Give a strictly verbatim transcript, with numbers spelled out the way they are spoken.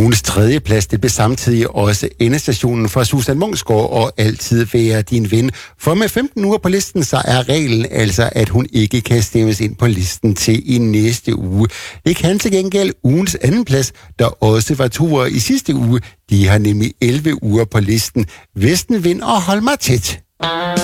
Ugens tredje plads, det blev samtidig også endestationen for Susan Munksgaard og Altid være din ven. For med femten uger på listen, så er reglen altså, at hun ikke kan stemmes ind på listen til i næste uge. Det kan til gengæld ugens anden plads, der også var toer i sidste uge. De har nemlig elleve uger på listen. Vestenvind og Hold mig tæt.